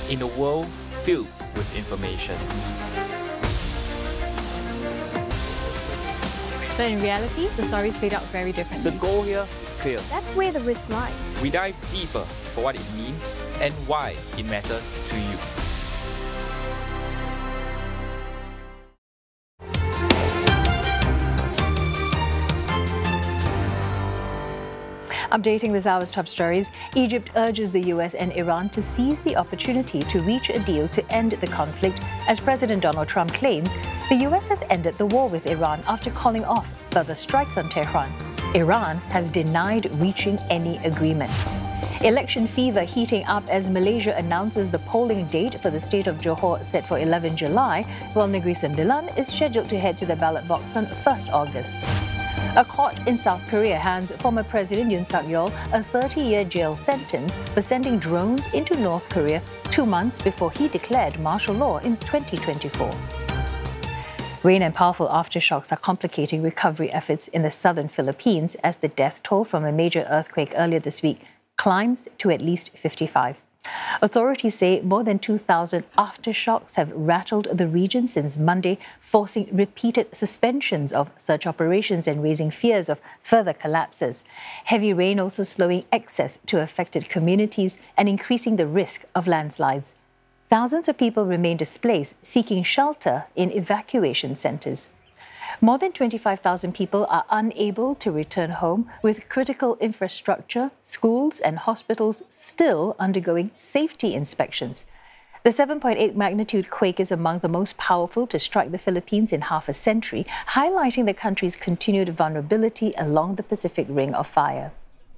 in a world filled with information. But in reality, the stories played out very differently. The goal here is clear. That's where the risk lies. We dive deeper for what it means and why it matters to you. Updating this hour's top stories, Egypt urges the US and Iran to seize the opportunity to reach a deal to end the conflict, as President Donald Trump claims the US has ended the war with Iran after calling off further strikes on Tehran. Iran has denied reaching any agreement. Election fever heating up as Malaysia announces the polling date for the state of Johor set for 11 July, while Negeri Sembilan is scheduled to head to the ballot box on 1st August. A court in South Korea hands former President Yoon Suk-yeol a 30-year jail sentence for sending drones into North Korea 2 months before he declared martial law in 2024. Rain and powerful aftershocks are complicating recovery efforts in the southern Philippines as the death toll from a major earthquake earlier this week climbs to at least 55. Authorities say more than 2,000 aftershocks have rattled the region since Monday, forcing repeated suspensions of search operations and raising fears of further collapses. Heavy rain also slowing access to affected communities and increasing the risk of landslides. Thousands of people remain displaced, seeking shelter in evacuation centres. More than 25,000 people are unable to return home, with critical infrastructure, schools and hospitals still undergoing safety inspections. The 7.8 magnitude quake is among the most powerful to strike the Philippines in half a century, highlighting the country's continued vulnerability along the Pacific Ring of Fire.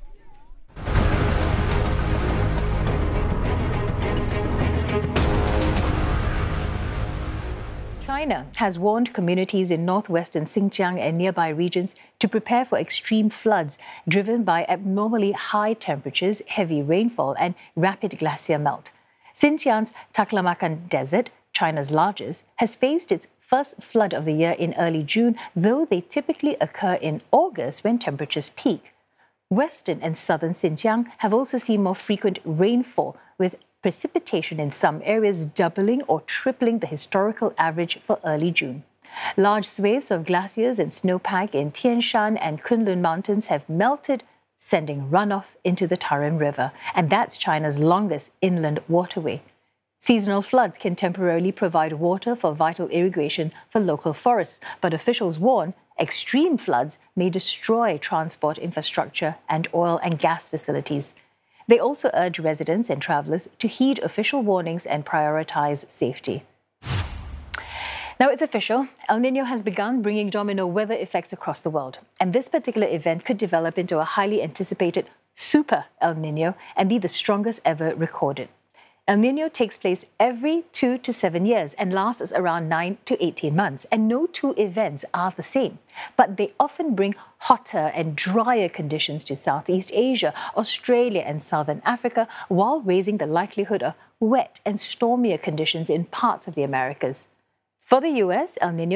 China has warned communities in northwestern Xinjiang and nearby regions to prepare for extreme floods driven by abnormally high temperatures, heavy rainfall, and rapid glacier melt. Xinjiang's Taklamakan Desert, China's largest, has faced its first flood of the year in early June, though they typically occur in August when temperatures peak. Western and southern Xinjiang have also seen more frequent rainfall, with precipitation in some areas doubling or tripling the historical average for early June. Large swathes of glaciers and snowpack in Tian Shan and Kunlun mountains have melted, sending runoff into the Tarim River, and that's China's longest inland waterway. Seasonal floods can temporarily provide water for vital irrigation for local forests, but officials warn extreme floods may destroy transport infrastructure and oil and gas facilities. They also urge residents and travellers to heed official warnings and prioritise safety. Now it's official, El Niño has begun bringing domino weather effects across the world. And this particular event could develop into a highly anticipated super El Niño and be the strongest ever recorded. El Niño takes place every 2 to 7 years and lasts around 9 to 18 months. And no two events are the same, but they often bring hotter and drier conditions to Southeast Asia, Australia and Southern Africa, while raising the likelihood of wet and stormier conditions in parts of the Americas. For the US, El Niño